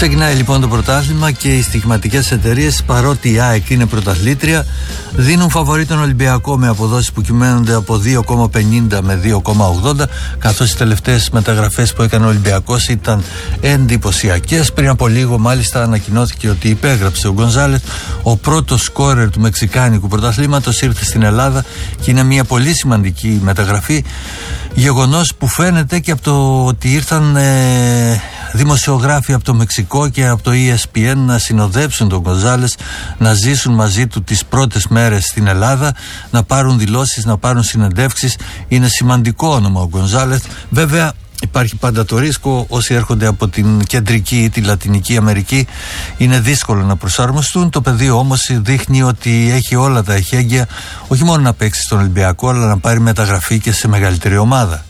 Ξεκινάει λοιπόν το πρωτάθλημα και οι στοιχηματικές εταιρείες, παρότι η ΑΕΚ είναι πρωταθλήτρια, δίνουν φαβορί τον Ολυμπιακό με αποδόσεις που κυμαίνονται από 2,50 με 2,80, καθώς οι τελευταίες μεταγραφές που έκανε ο Ολυμπιακός ήταν εντυπωσιακές. Πριν από λίγο μάλιστα ανακοινώθηκε ότι υπέγραψε ο Γκονζάλεθ, ο πρώτος σκόρερ του μεξικάνικου πρωταθλήματος, ήρθε στην Ελλάδα και είναι μια πολύ σημαντική μεταγραφή, γεγονός που φαίνεται και από το ότι ήρθαν δημοσιογράφοι από το Μεξικό και από το ESPN να συνοδέψουν τον Γκονζάλες, να ζήσουν μαζί του τις πρώτες μέρες στην Ελλάδα, να πάρουν δηλώσεις, να πάρουν συνεντεύξεις. Είναι σημαντικό όνομα ο Γκονζάλες. Βέβαια υπάρχει πάντα το ρίσκο, όσοι έρχονται από την κεντρική ή τη λατινική Αμερική είναι δύσκολο να προσαρμοστούν. Το παιδί όμως δείχνει ότι έχει όλα τα εχέγγυα, όχι μόνο να παίξει στον Ολυμπιακό, αλλά να πάρει μεταγραφή και σε μεγαλύτερη ομάδα.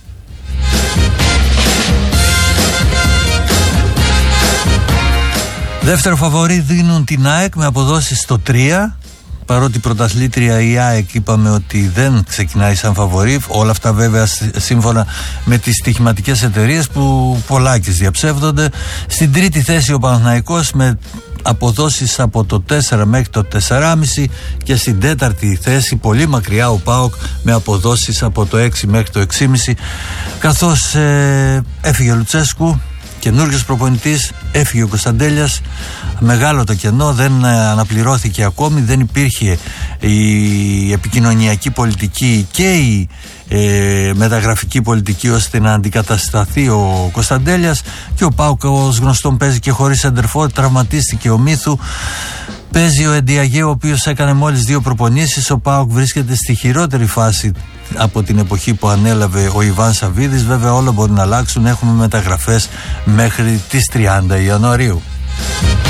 Δεύτερο φαβορί δίνουν την ΑΕΚ με αποδόσεις στο 3. Παρότι πρωταθλήτρια η ΑΕΚ είπαμε ότι δεν ξεκινάει σαν φαβορί. Όλα αυτά βέβαια σύμφωνα με τις στοιχηματικές εταιρείες που πολλάκις διαψεύδονται. Στην τρίτη θέση ο Παναθηναϊκός με αποδόσεις από το 4 μέχρι το 4,5 και στην τέταρτη θέση πολύ μακριά ο ΠΑΟΚ με αποδόσεις από το 6 μέχρι το 6,5, καθώς έφυγε ο Λουτσέσκου, καινούριος προπονητής, έφυγε ο Κωνσταντέλιας, μεγάλο το κενό, δεν αναπληρώθηκε ακόμη, δεν υπήρχε η επικοινωνιακή πολιτική και η μεταγραφική πολιτική ώστε να αντικατασταθεί ο Κωνσταντέλιας, και ο ΠΑΟΚ ως γνωστόν παίζει και χωρίς σεντερφόρ, τραυματίστηκε ο Μίθου. Παίζει ο Εντιαγέ, ο οποίος έκανε μόλις 2 προπονήσεις. Ο ΠΑΟΚ βρίσκεται στη χειρότερη φάση από την εποχή που ανέλαβε ο Ιβάν Σαββίδης. Βέβαια όλα μπορεί να αλλάξουν, έχουμε μεταγραφές μέχρι τις 30 Ιανουαρίου.